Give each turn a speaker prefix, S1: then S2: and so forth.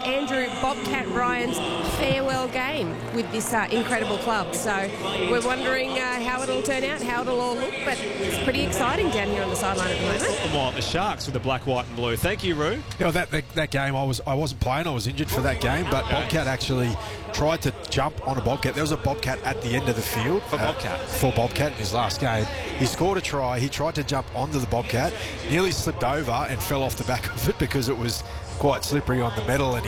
S1: Andrew Bobcat Ryan's farewell game with this incredible club. So we're wondering how it'll turn out, how it'll all look, but it's pretty exciting down here on the sideline at the moment.
S2: Well, the Sharks with the black, white and blue. Thank you, Roo.
S3: You know, that game, I wasn't playing. I was injured for that game, but Bobcat actually tried to jump on a Bobcat. There was a Bobcat at the end of the field.
S2: For
S3: Bobcat in his last game. He scored a try. He tried to jump onto the Bobcat, nearly slipped over and fell off the back of it because it was quite slippery on the metal, and